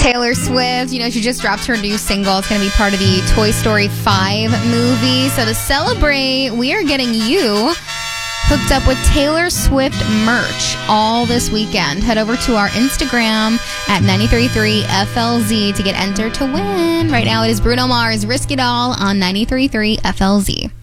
Taylor Swift, she just dropped her new single. It's going to be part of the Toy Story 5 movie. So to celebrate, we are getting you hooked up with Taylor Swift merch all this weekend. Head over to our Instagram at 93.3FLZ to get entered to win. Right now it is Bruno Mars' Risk It All on 93.3FLZ.